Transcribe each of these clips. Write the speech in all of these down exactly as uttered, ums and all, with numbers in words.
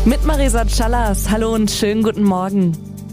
Mit Marisa Callas. Hallo und schönen guten Morgen.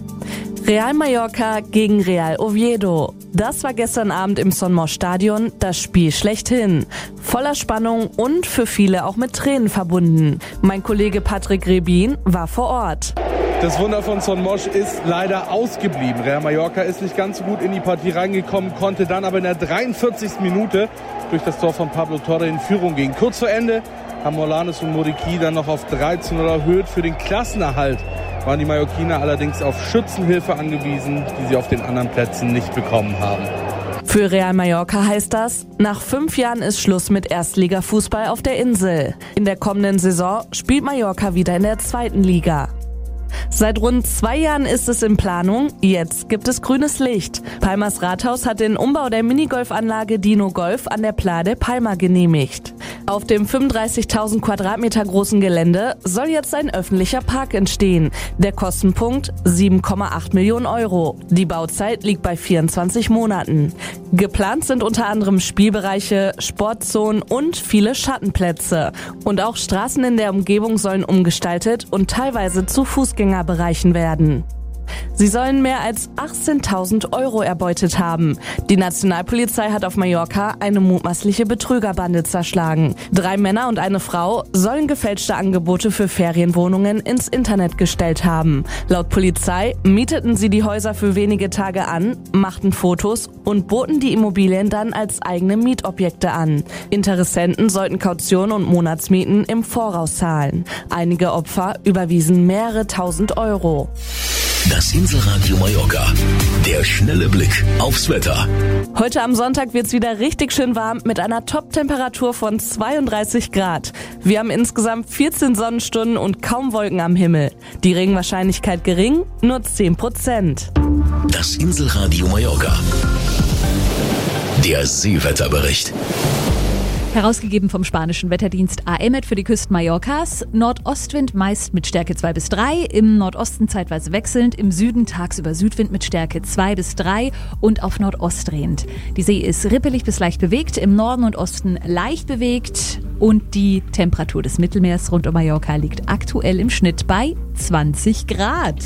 Real Mallorca gegen Real Oviedo. Das war gestern Abend im Son Moix Stadion das Spiel schlechthin. Voller Spannung und für viele auch mit Tränen verbunden. Mein Kollege Patrick Rebin war vor Ort. Das Wunder von Son Moix ist leider ausgeblieben. Real Mallorca ist nicht ganz so gut in die Partie reingekommen, konnte dann aber in der dreiundvierzigsten Minute durch das Tor von Pablo Torre in Führung gehen. Kurz vor Ende haben Morlanes und Muriqi dann noch auf drei zu null erhöht. Für den Klassenerhalt waren die Mallorquiner allerdings auf Schützenhilfe angewiesen, die sie auf den anderen Plätzen nicht bekommen haben. Für Real Mallorca heißt das, nach fünf Jahren ist Schluss mit Erstligafußball auf der Insel. In der kommenden Saison spielt Mallorca wieder in der zweiten Liga. Seit rund zwei Jahren ist es in Planung, jetzt gibt es grünes Licht. Palmas Rathaus hat den Umbau der Minigolfanlage Dino Golf an der Playa de Palma genehmigt. Auf dem fünfunddreißigtausend Quadratmeter großen Gelände soll jetzt ein öffentlicher Park entstehen. Der Kostenpunkt sieben Komma acht Millionen Euro. Die Bauzeit liegt bei vierundzwanzig Monaten. Geplant sind unter anderem Spielbereiche, Sportzonen und viele Schattenplätze. Und auch Straßen in der Umgebung sollen umgestaltet und teilweise zu Fußgängerbereichen werden. Sie sollen mehr als achtzehntausend Euro erbeutet haben. Die Nationalpolizei hat auf Mallorca eine mutmaßliche Betrügerbande zerschlagen. Drei Männer und eine Frau sollen gefälschte Angebote für Ferienwohnungen ins Internet gestellt haben. Laut Polizei mieteten sie die Häuser für wenige Tage an, machten Fotos und boten die Immobilien dann als eigene Mietobjekte an. Interessenten sollten Kaution und Monatsmieten im Voraus zahlen. Einige Opfer überwiesen mehrere tausend Euro. Das Inselradio Mallorca. Der schnelle Blick aufs Wetter. Heute am Sonntag wird's wieder richtig schön warm mit einer Top-Temperatur von zweiunddreißig Grad. Wir haben insgesamt vierzehn Sonnenstunden und kaum Wolken am Himmel. Die Regenwahrscheinlichkeit gering, nur zehn Prozent. Das Inselradio Mallorca. Der Seewetterbericht. Herausgegeben vom spanischen Wetterdienst A E M E T für die Küsten Mallorcas. Nordostwind meist mit Stärke zwei bis drei, im Nordosten zeitweise wechselnd, im Süden tagsüber Südwind mit Stärke zwei bis drei und auf Nordost drehend. Die See ist rippelig bis leicht bewegt, im Norden und Osten leicht bewegt und die Temperatur des Mittelmeers rund um Mallorca liegt aktuell im Schnitt bei zwanzig Grad.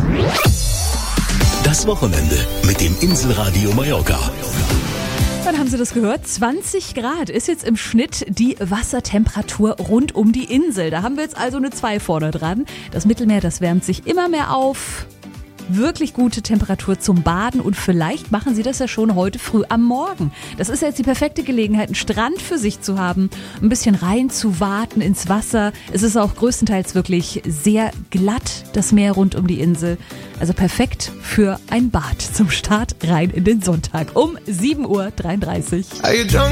Das Wochenende mit dem Inselradio Mallorca. Dann haben Sie das gehört, zwanzig Grad ist jetzt im Schnitt die Wassertemperatur rund um die Insel. Da haben wir jetzt also eine zwei vorne dran. Das Mittelmeer, das wärmt sich immer mehr auf. Wirklich gute Temperatur zum Baden und vielleicht machen Sie das ja schon heute früh am Morgen. Das ist jetzt die perfekte Gelegenheit, einen Strand für sich zu haben, ein bisschen rein zu waten ins Wasser. Es ist auch größtenteils wirklich sehr glatt, das Meer rund um die Insel. Also perfekt für ein Bad zum Start rein in den Sonntag um sieben Uhr dreiunddreißig.